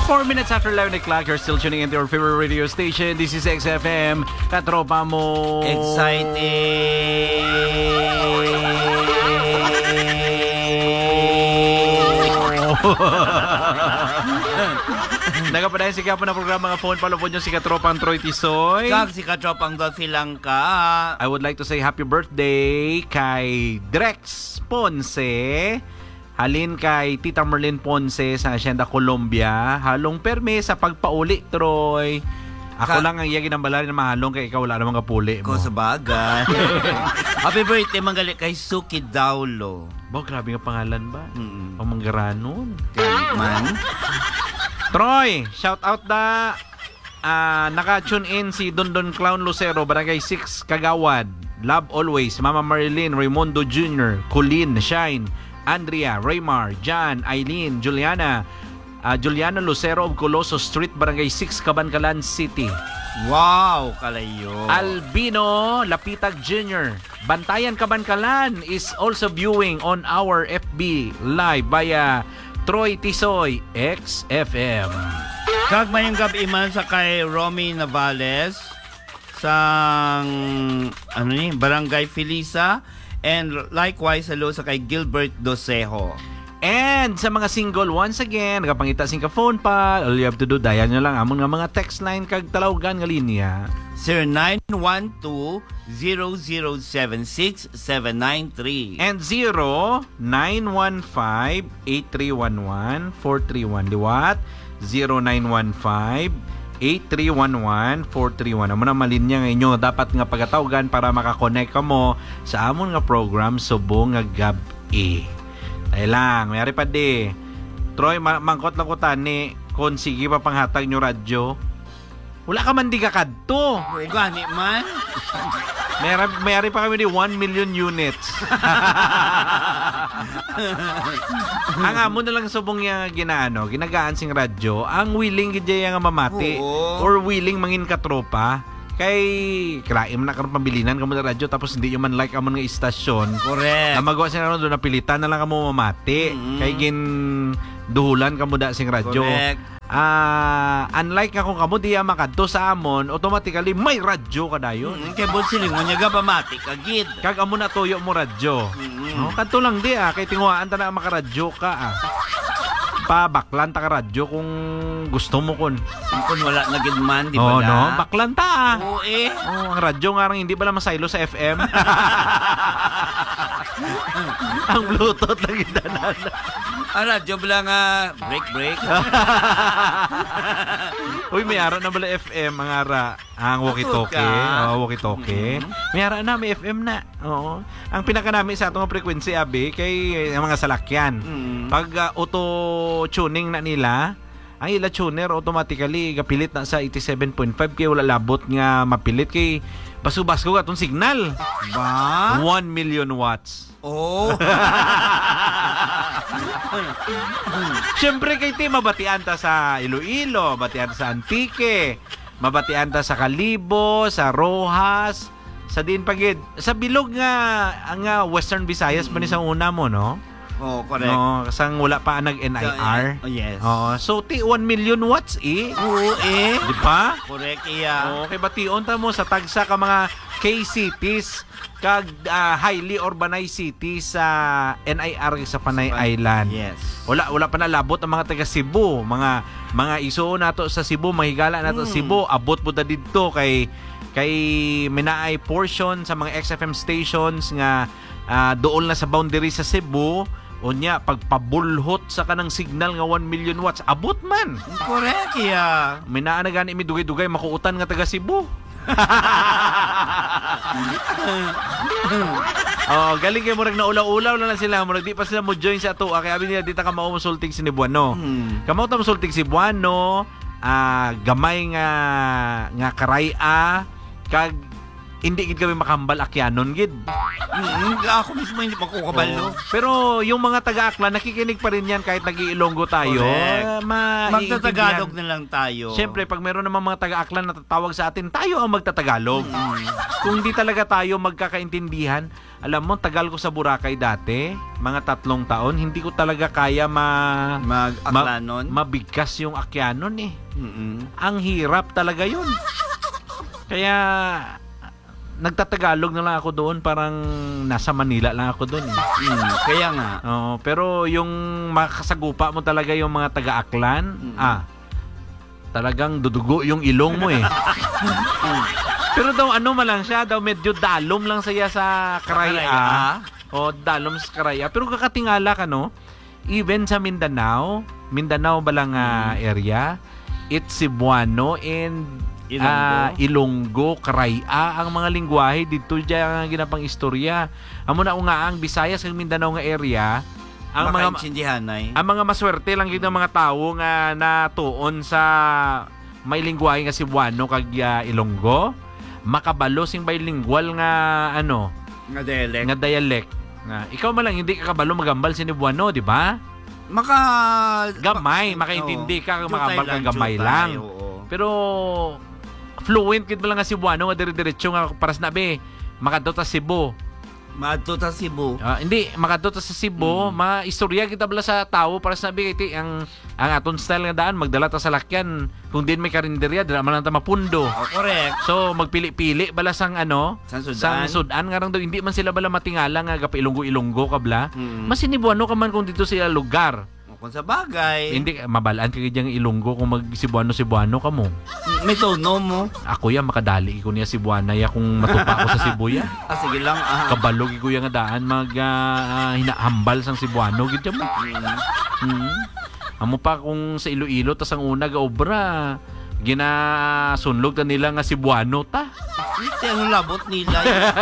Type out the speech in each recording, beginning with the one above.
4 minutes after 11 o'clock, you're still tuning into your favorite radio station. This is XFM. Katropa mo. Nagapadayan si Kapo na programa nga phone. Palupon nyo si Katropang Troy Tisoy. Kag si Katropang Dolphy Langka. I would like to say happy birthday kay Drex Ponce. Halin kay Tita Merlin Ponce sa Hacienda Colombia. Halong perme sa pagpauli, Troy. Ako lang ang iyagin ng balari na mahalong kay ikaw wala namang kapuli mo. Ko sa bagay. Happy birthday manggali kay Suki Daulo. Ba, grabe nga pangalan ba? Pamanggaranon. Man. Troy, shout out na naka-tune in si Dondon Clown Lucero, Barangay 6, Kagawad. Love always, Mama Marilyn, Raimundo Jr., Colleen, Shine, Andrea, Raymar, John, Eileen, Juliana, Juliana Lucero of Coloso Street, Barangay 6, Cabancalan City. Wow, kalayo. Albino Lapitag Jr., Bantayan Cabancalan is also viewing on our FB live via Troy Tisoy XFM. Kag mayong gabi man sa kay Romy Navales sa Barangay Felisa, and likewise hello sa kay Gilbert Dosejo. And sa mga single, once again, nakapangita sing ka phone pa, all you have to do, dayan nyo lang amon nga mga text line kag talawagan nga linya. 0912-0076-793 and 0915-8311-431. Liwat 0915-8311-431. Amo na malinya nga inyo dapat nga pagatawagan para makakonect ka mo sa amon nga program Subong nga Gabi. Ay lang, mayari pa di. Troy, mangkot lang ko tani kung sige pa panghatag nyo radyo. Wala ka man di kakadto. Gani man. Mayari pa kami di 1 million units. Ang amo na lang subong yung ginagaan sing radyo, ang willing gidya nga mamati. Oo. Or willing mangin katropa. Kay kalaim na karon pambilinan kamo na radyo tapos hindi yung man like amon nga istasyon. Correct. Na magawa sila doon napilitan na lang kamo mamati. Kay gin duhulan kamo da sing radyo. Correct. Unlike nga kung kamo di makadto sa amon, automatically may radyo ka dayon. Kay Bonsiling mo niya pamati kagid. Kag amo na tuyo mo radyo. No, kadto lang di kay tinguhaan ta na makaradyo ka baklan ta ka radyo kung gusto mo kun wala na gid man, di ba? no, baklan ta. Oo ang radyo nga hindi pala masaylo sa FM. Ang Bluetooth lang gidanan. Ang radyo bala nga break. Uy, may ara na bala FM ang ara. Ang walkie-talkie. Walkie-talkie. May ara na, may FM na. Oo. Ang pinaka namin sa atong frequency abi kay mga salakyan. Pag auto-tuning na nila, ang ila tuner automatically gapilit na sa 87.5 kay wala labot nga mapilit kay basubas ko atong signal. Ba? 1 million watts. Oh. Siyempre kay ti mabatian ta sa Iloilo, mabatian sa Antique, mabatian ta sa Kalibo, sa Rojas, sa din pagid sa bilog nga Western Visayas pa ni sa una mo, no? Oh, correct. No, kasang wala pa nag-NIR. Oh, yes. So 1 million watts Oo Di ba? Correct iya. Okay, bation ta mo sa tagsa ka mga K-cities kag highly urbanized cities sa NIR sa Panay Island. Yes. Wala pa nalabot ang mga taga Cebu, mga iso nato sa Cebu, mahigala nato sa Cebu, abot po ta didto kay minaay portion sa mga XFM stations nga dool na sa boundary sa Cebu. Unya pagpabulhot sa kanang signal nga 1 million watts abot man. Correct iya. Minaa na gani mi dugay-dugay makuutan nga taga Cebu. Galing kay murag na ulaw-ulaw na sila, murag di pa sila mo join sa ato. Kaya abi nila dita ka mao musultig si Cebuano. Kamo ta musultig si Cebuano, gamay nga karaya kag hindi gid kami makambal akyanon gid. Ako mismo hindi makukabalo. Pero yung mga taga-Aklan nakikinig pa rin yan kahit nag-iilonggo tayo. Magtatagalog na lang tayo. Siyempre, pag meron namang mga taga-Aklan na tatawag sa atin, tayo ang magtatagalog. Kung di talaga tayo magkakaintindihan, Alam mo, tagal ko sa Boracay dati, mga 3 taon, hindi ko talaga kaya Mag-aklanon. mabigkas yung akyanon eh. Mm-mm. Ang hirap talaga yun. Kaya nagtatagalog na lang ako doon, parang nasa Manila lang ako doon. Kaya nga. Oo, pero yung makasagupa mo talaga yung mga taga-Aklan, talagang dudugo yung ilong mo eh. Pero daw ano man lang siya, daw medyo dalom lang siya sa Karaya. O dalom sa Karaya. Pero kakatingala ka no, even sa Mindanao ba lang area, it's Cebuano and Ilonggo, Karaya ang mga lingwahe dito diyan ginapang istorya. Amo na nga ang Visayas ug Mindanao nga area, ang mga maswerte lang gyud ang mga tawo nga natuon sa may lingwahe nga Cebuano kag Ilonggo. Makabalo sing bilingual nga Nga dialect. Nga dialect. Ikaw man lang hindi ka kabalo magambal sa Cebuano, di ba? Gamay, makaintindi ka makambal ka gamay lang. Pero fluent gid mo lang nga Cebuano nga dire-diretso nga para sa nabi makadto ta Cebu. Maadto ta Cebu. Hindi, makadto ta sa Cebu, maistorya kita bala sa tao para sa nabi kay ang aton style nga daan magdala ta sa lakyan. Kung din may karinderya, dira man lang ta mapundo. Correct. So magpili-pili bala sang sang sudan nga rang daw hindi man sila bala matingala nga gapailonggo-ilonggo kabla. Mas Cebuano ka man kung dito sila lugar. Kung sa bagay. Hindi mabalaan ka gyang Ilonggo kung mag Cebuano ka mo. May tono mo. Ako ya makadali ko niya Cebuana ya kung matupa ko sa Cebu ya. Sige lang. Kabalog ko ya nga daan mag hinahambal sang Cebuano gid mo. Amo pa kung sa Iloilo tas ang una ga obra ginasunlog ta nila nga Cebuano ta. Hindi ang labot nila.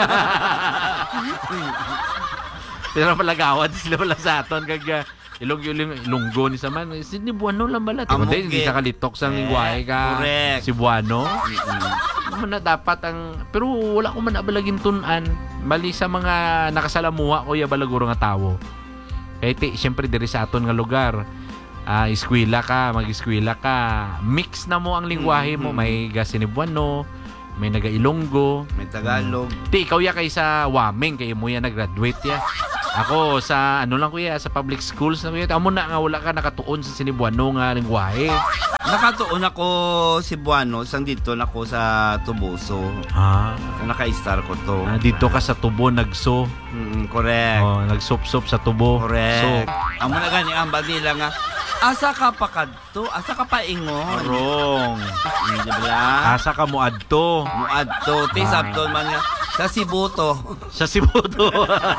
Pero palagawad sila wala sa aton kag Ilonggo ni saman Cebuano lang bala. Hindi sa kalitok sang lingwahe ka. Correct. Cebuano. Na dapat ang pero wala ko man abalagin tunan bali sa mga nakasalamuha ko ya balaguro nga tawo. Kaya siyempre diri sa aton nga lugar. Eskwela ka, mag-eskwela ka. Mix na mo ang lingwahe mo. May Cebuano, may naga-Ilonggo, may Tagalog. Ikaw ya kay sa Waming, kay mo ya nag-graduate ya. Ako sa lang kuya, sa public schools na kuya. Amo na nga wala ka nakatuon sa Cebuano nga lingwahe. Nakatuon ako Cebuano, sang dito na ako sa Tubuso. Naka-star ko to. Dito ka sa Tubo nagso. Correct. Nagsop-sop sa Tubo. Correct. So, amo na gani ang nila nga. Asa ka pa kadto? Asa ka pa ingon? Wrong. Diba? Asa ka mo adto? Muadto. Tisabton man nga. Sa Cebu to. Sa Cebu to.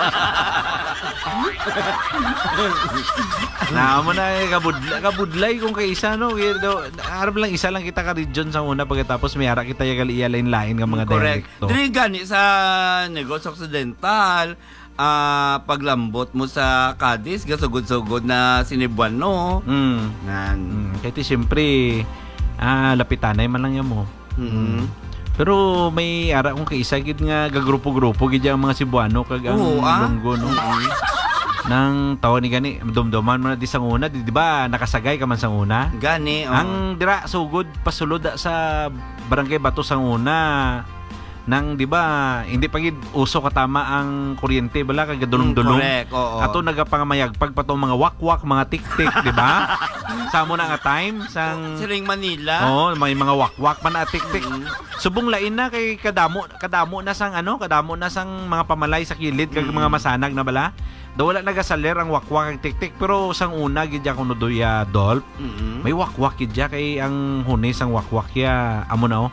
Mo na kabudlay kung kay isa no. Harap lang isa lang kita ka region sa una pagkatapos may ara kita yagali lain-lain nga mga dialekto. Dili gani sa Negros Occidental. Paglambot mo sa Cadiz, gasugod-sugod na Cebuano. Kaya siyempre, lapitanay man lang yan mo. Pero may ara kung kaisa gid nga gagrupo-grupo gid ang mga Cebuano kag ang Ilonggo no. Nang tawo ni gani dumduman man di sang una di ba nakasagay ka man sang una? Gani. Ang dira sugod pasulod sa Barangay Bato sang una. Nang di ba hindi pa gid uso katama ang kuryente bala kag dulong-dulong. Correct, oo. Ato nagapangamayagpag pa tong mga wakwak, mga tiktik, di ba? Samo na nga time sang Siring Manila. may mga wakwak man na tiktik. Subong lain na kay kadamo na sang kadamo na sang mga pamalay sa kilid kag mga masanag na bala. Daw wala nagasaler ang wakwak kag tiktik pero sang una gid ya kuno doya dolp. May wakwak gid ya kay ang hunis sang wakwak ya amo na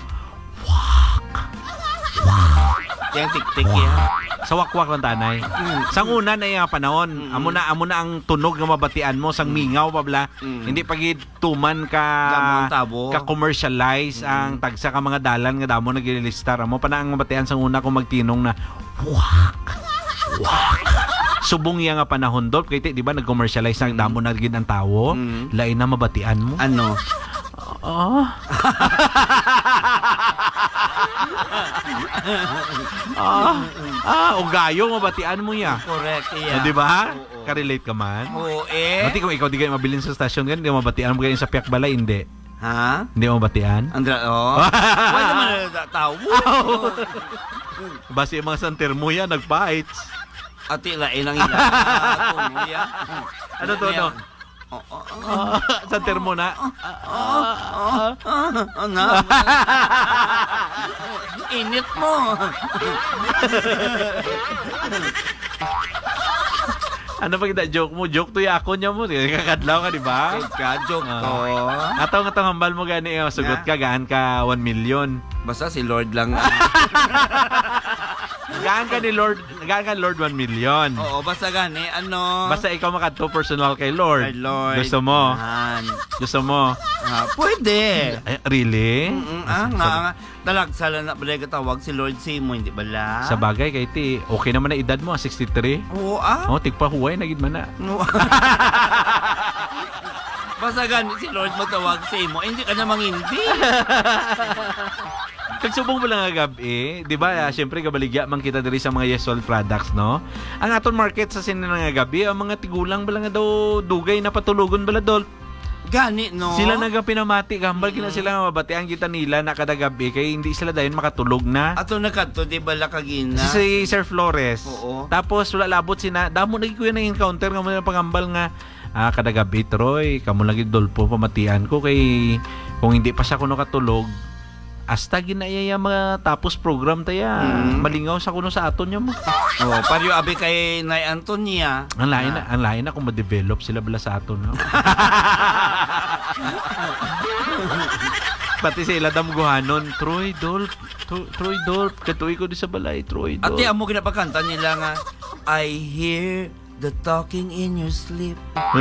Yang tik-tik yan. Sa wakwak lang tanay. Sang una na yung panahon, amo na ang tunog nga mabatian mo sang mingaw babla. Hindi pagid tuman ka commercialize ang tagsa ka mga dalan nga damo nagilistar. Amo pa na ang mabatian sang una kung magtinong na wak. Subong yang nga panahon dol kay di ba nag-commercialize ang damo na gid ang tawo. Lain na mabatian mo. Ano? Ugayo mabatian mo ya. Correct, yeah. Di ba? Ka-relate ka man? Oo, Mati kung ikaw di kayo mabilin sa stasyon ganun, di mo mabatian mo ganyan sa Piak Balay, hindi. Ha? Hindi mo mabatian? Wala naman na tao. Basta yung mga santer mo yan, nag-bites. Ati lain ang ila. Tuloy, Ano to, no? Sa termo na. Init mo. Ano pa kita joke mo? Joke to ako niya mo. Kakadlaw ka, di ba? Joke to. Atong hambal mo gani, sugot ka, gaan ka 1 million. Basta si Lord lang. Gaan ka ni Lord, gaan ka Lord 1 million. Oo, basta gani, ano. Basta ikaw makadto personal kay Lord. Kay Lord. Gusto mo? Man. Gusto mo? Pwede. Really? Nga. Talagsala na ba tawag si Lord Simo, hindi bala? Sa bagay kay ti, okay naman na edad mo, 63. Oo, Tigpa huway na gid man na. Basta gani si Lord magtawag Simo, hindi ka namang hindi. Kagsubong mo lang nga gabi, di ba? Siyempre, kabaligya man kita diri sa mga Yesol products, no? Ang aton market sa sinin nga gabi, ang mga tigulang bala nga daw dugay na patulugon bala dol. Gani, no? Sila pinamati, gambal kina sila mabatian kita nila na kada gabi kay hindi sila dayon makatulog na. Ato na kadto di bala kagina. Si Sir Flores. Oo. Tapos wala labot sina, damo na kuya na encounter nga mo na pangambal nga kada gabi Troy, kamo lagi dolpo pamatian ko kay kung hindi pa siya kuno katulog hasta ginayaya mga tapos program taya malingaw sa kuno sa aton niya mo. Pariyo abi kay Nay Antonia. Ang lain na kung ma-develop sila bala sa aton, no? Pati sila damguhanon, Troy Dolp, katuwi ko di sa balay, Troy Dolp. Ate amo ginapakanta nila nga, I hear the talking in your sleep.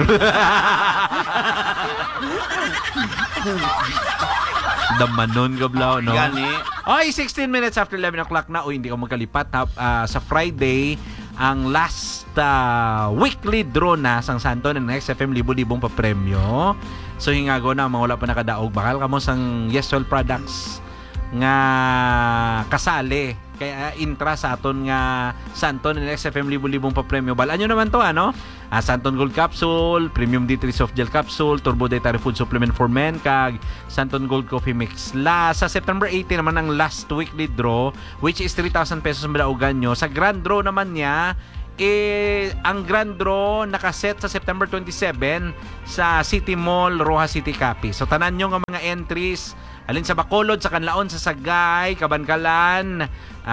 Damanon gablaw, no? Gani. Oy, 16 minutes after 11 o'clock na. Hindi ka magkalipat. Sa Friday, ang last weekly draw na sang Santo ng XFM libo-libong pa-premyo. So, hingago na, mga wala pa nakadaog. Bakal ka mo sang Yesol Products nga kasali. Kaya intra sa aton nga Santon and XFM libo-libong pa-premyo. Balaan nyo naman to, ano? Santon Gold Capsule, Premium D3 Soft Gel Capsule, Turbo Dietary Food Supplement for Men, kag Santon Gold Coffee Mix. Sa September 18 naman ang last weekly draw, which is 3,000 pesos malaugan nyo. Sa grand draw naman niya, ang grand draw nakaset sa September 27 sa City Mall, Rojas City, Capiz. So tanan nyo nga mga entries, alin sa Bacolod, sa Canlaon, sa Sagay, Cabancalan,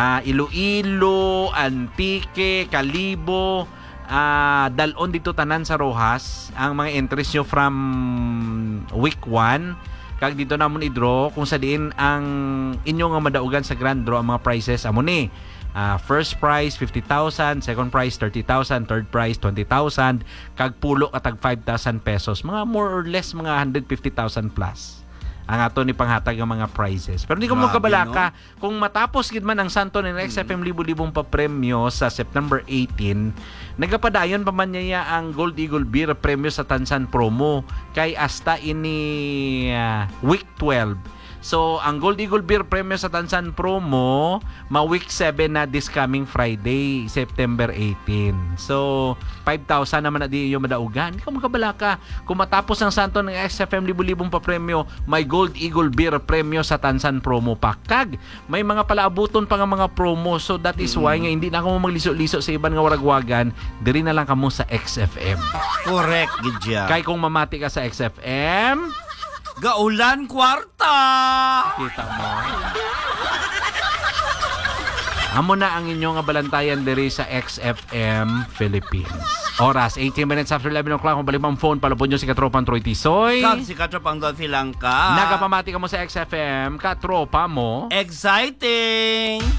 Iloilo, Antique, Calibo, dalon dito tanan sa Rojas ang mga entries nyo from week 1 kag dito namon i-draw kung sa diin ang inyo nga madaugan sa grand draw ang mga prizes amo ni first prize 50,000, second prize 30,000, third prize 20,000 kag pulo katag 5,000 pesos, mga more or less mga 150,000 plus ang ato ni panghatag ng mga prizes. Pero hindi ko mo kabalaka, no? Kung matapos gid man ang Santo ng XFM libo-libong pa-premyo sa September 18, nagapadayon pa man niya ang Gold Eagle Beer premyo sa Tansan promo kay hasta ini week 12. So, ang Gold Eagle Beer Premio sa Tansan Promo, ma-week 7 na this coming Friday, September 18. So, 5,000 naman na di yung madaugan. Hindi ka magkabalaka. Kung matapos ang Santo ng XFM libo-libong pa-premyo, may Gold Eagle Beer Premio sa Tansan Promo pa. Kag, may mga palaabuton pa nga mga promo. So, that is why nga hindi na ako magliso-liso sa iban nga waragwagan. Diri na lang kamo sa XFM. Correct, Gidya. Kay kung mamati ka sa XFM, Gaulan Kwarta! kita mo. Amo na ang inyong balantayan diri sa XFM Philippines. Oras, 18 minutes after 11 o'clock. Kung balik mong phone, palapon nyo si Katropang Troy Tisoy. Kag si Katropang Don Silangka. Nagapamati ka mo sa XFM. Katropa mo. Exciting!